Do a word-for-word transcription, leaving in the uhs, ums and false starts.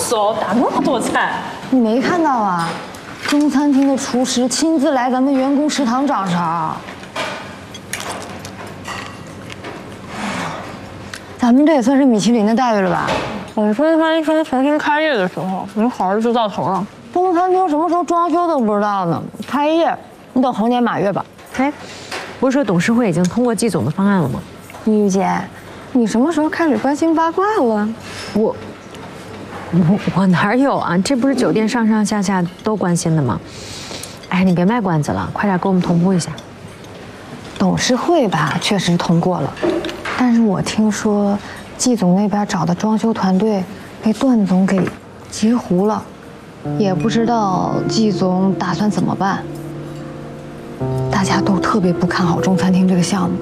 哦，打那么多菜， 你没看到啊？中餐厅的厨师亲自来咱们员工食堂掌勺。咱们这也算是米其林的待遇了吧？ 我们中餐厅重新开业的时候，你好日子到头了。 中餐厅什么时候装修都不知道呢，开业你等猴年马月吧。 哎，不是说董事会已经通过季总的方案了吗？ 玉姐，你什么时候开始关心八卦了？ 我我我哪有啊？这不是酒店上上下下都关心的吗？哎，你别卖关子了，快点给我们同步一下。 董事会吧，确实通过了，但是我听说季总那边找的装修团队被段总给截胡了，也不知道季总打算怎么办。大家都特别不看好中餐厅这个项目。